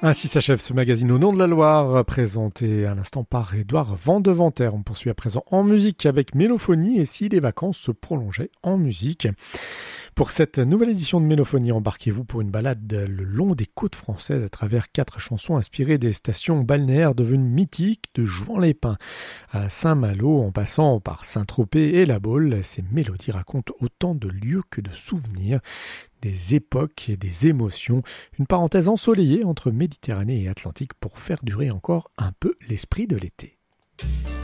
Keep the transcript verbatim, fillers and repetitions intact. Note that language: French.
Ainsi s'achève ce magazine Au nom de la Loire, présenté à l'instant par Édouard Vandeventer. On poursuit à présent en musique avec Mélophonie et si les vacances se prolongeaient en musique. Pour cette nouvelle édition de Mélophonie, embarquez-vous pour une balade le long des côtes françaises à travers quatre chansons inspirées des stations balnéaires devenues mythiques de Juan-les-Pins à Saint-Malo en passant par Saint-Tropez et La Baule. Ces mélodies racontent autant de lieux que de souvenirs, des époques et des émotions, une parenthèse ensoleillée entre Méditerranée et Atlantique pour faire durer encore un peu l'esprit de l'été.